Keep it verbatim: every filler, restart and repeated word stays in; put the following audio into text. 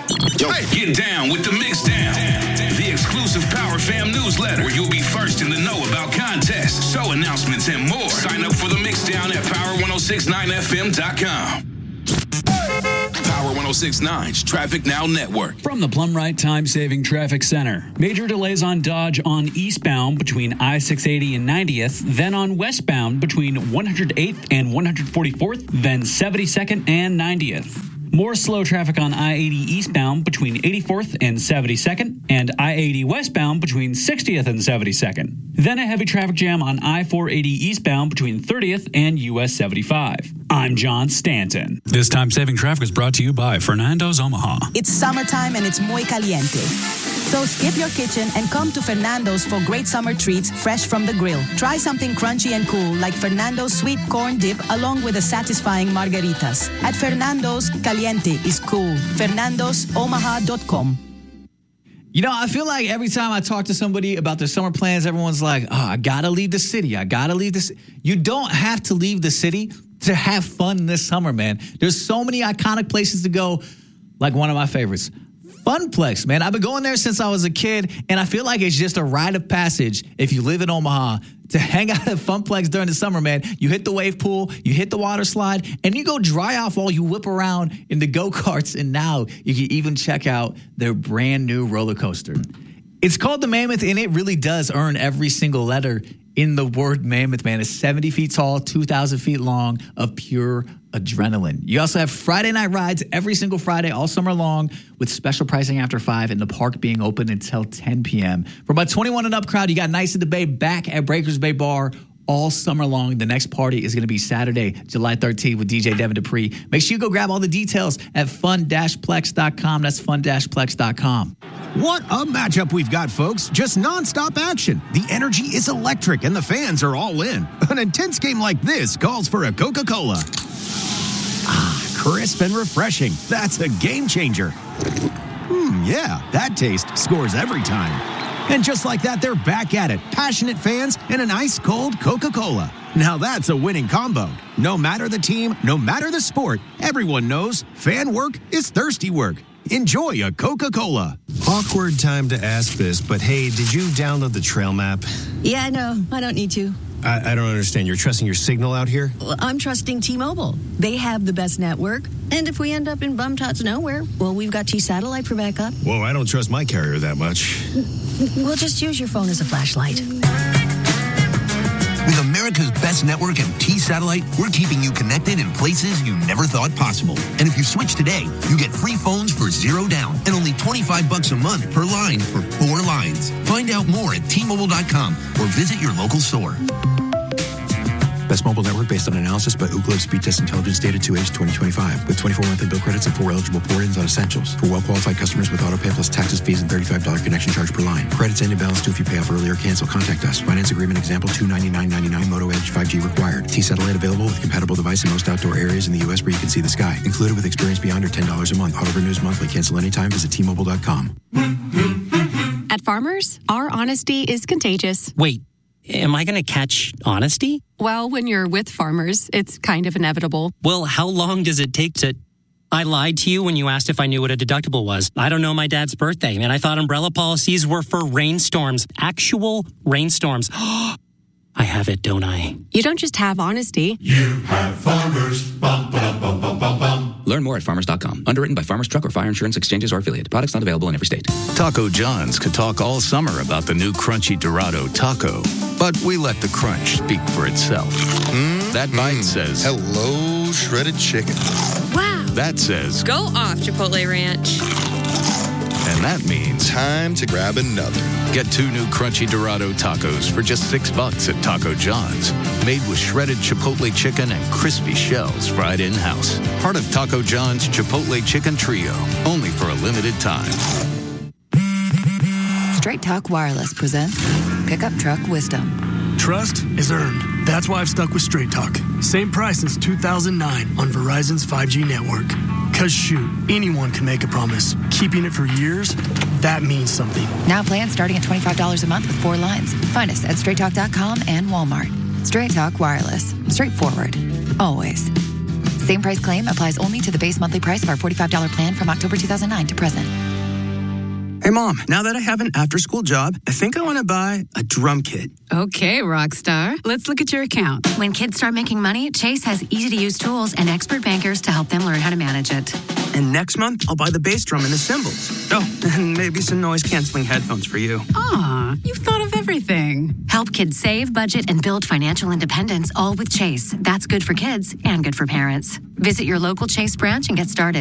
Yo. Get down with the Mix Down, the exclusive Power Fam newsletter where you'll be first in the know about contests, show announcements, and more. Sign up for the Mix Down at power ten sixty-nine f m dot com. Power ten sixty-nine's Traffic Now Network. From the Plumright Time-Saving Traffic Center. Major delays on Dodge on eastbound between I six eighty and ninetieth, then on westbound between one hundred eighth and one hundred forty-fourth, then seventy-second and ninetieth. More slow traffic on I eighty eastbound between eighty-fourth and seventy-second, and I eighty westbound between sixtieth and seventy-second. Then a heavy traffic jam on I four eighty eastbound between thirtieth and U S seventy-five. I'm John Stanton. This time-saving traffic is brought to you by Fernando's Omaha. It's summertime and it's muy caliente. So skip your kitchen and come to Fernando's for great summer treats fresh from the grill. Try something crunchy and cool like Fernando's sweet corn dip along with the satisfying margaritas. At Fernando's, caliente is cool. Fernandos Omaha dot com. You know, I feel like every time I talk to somebody about their summer plans, everyone's like, oh, I gotta leave the city. I gotta leave the city. You don't have to leave the city to have fun this summer, man. There's so many iconic places to go, like one of my favorites. Funplex, man. I've been going there since I was a kid, and I feel like it's just a rite of passage if you live in Omaha to hang out at Funplex during the summer, man. You hit the wave pool, you hit the water slide, and you go dry off while you whip around in the go-karts, and now you can even check out their brand new roller coaster. It's called the Mammoth, and it really does earn every single letter in the word Mammoth, man. It's seventy feet tall, two thousand feet long of pure adrenaline. You also have Friday night rides every single Friday all summer long with special pricing after five and the park being open until ten p.m. For my twenty-one and up crowd, you got Nice at the Bay back at Breakers Bay Bar all summer long. The next party is going to be Saturday, July thirteenth with D J Devin Dupree. Make sure you go grab all the details at fun dash plex dot com. That's fun dash plex dot com. What a matchup we've got, folks. Just nonstop action. The energy is electric and the fans are all in. An intense game like this calls for a Coca-Cola. Ah, crisp and refreshing. That's a game changer. Hmm, yeah, that taste scores every time. And just like that, they're back at it. Passionate fans and an ice-cold Coca-Cola. Now that's a winning combo. No matter the team, no matter the sport, everyone knows fan work is thirsty work. Enjoy a Coca-Cola. Awkward time to ask this, but hey, did you download the trail map? Yeah, no, I don't need to. I, I don't understand. You're trusting your signal out here? Well, I'm trusting T-Mobile. They have the best network. And if we end up in bum-tots nowhere, well, we've got T-Satellite for backup. Whoa, I don't trust my carrier that much. We'll just use your phone as a flashlight. With America's best network and T-Satellite, we're keeping you connected in places you never thought possible. And if you switch today, you get free phones for zero down and only twenty-five bucks a month per line for four lines. Find out more at T Mobile dot com or visit your local store. Best mobile network based on analysis by Ookla Speed Test Intelligence Data two H twenty twenty-five with twenty-four monthly bill credits and four eligible port-ins on essentials. For well-qualified customers with autopay plus taxes, fees, and thirty-five dollars connection charge per line. Credits end in balance due if you pay off early or cancel. Contact us. Finance agreement example two ninety-nine ninety-nine Moto Edge five G required. T-Satellite available with compatible device in most outdoor areas in the U S where you can see the sky. Included with experience beyond or ten dollars a month. Auto renews monthly. Cancel anytime. Visit T Mobile dot com. At Farmers, our honesty is contagious. Wait. Am I going to catch honesty? Well, when you're with Farmers, it's kind of inevitable. Well, how long does it take to... I lied to you when you asked if I knew what a deductible was. I don't know my dad's birthday, and I thought umbrella policies were for rainstorms. Actual rainstorms. I have it, don't I? You don't just have honesty. You have Farmers. Bum, bum, bum, bum, bum, bum. Learn more at farmers dot com. Underwritten by Farmers Truck or Fire Insurance Exchanges or affiliate. Products not available in every state. Taco John's could talk all summer about the new Crunchy Dorado Taco, but we let the crunch speak for itself. Mm, that bite mm. says, hello, shredded chicken. Wow. That says, go off, Chipotle Ranch. And that means time to grab another. Get two new Crunchy Dorado tacos for just six bucks at Taco John's. Made with shredded Chipotle chicken and crispy shells fried in-house. Part of Taco John's Chipotle Chicken Trio. Only for a limited time. Straight Talk Wireless presents Pickup Truck Wisdom. Trust is earned. That's why I've stuck with Straight Talk. Same price since two thousand nine on Verizon's five G network. Because shoot, anyone can make a promise. Keeping it for years, that means something. Now plans starting at twenty-five dollars a month with four lines. Find us at straight talk dot com and Walmart. Straight Talk Wireless. Straightforward. Always. Same price claim applies only to the base monthly price of our forty-five dollars plan from October two thousand nine to present. Hey, Mom, now that I have an after-school job, I think I want to buy a drum kit. Okay, Rockstar. Let's look at your account. When kids start making money, Chase has easy-to-use tools and expert bankers to help them learn how to manage it. And next month, I'll buy the bass drum and the cymbals. Oh, and maybe some noise-canceling headphones for you. Aw, you've thought of everything. Help kids save, budget, and build financial independence, all with Chase. That's good for kids and good for parents. Visit your local Chase branch and get started.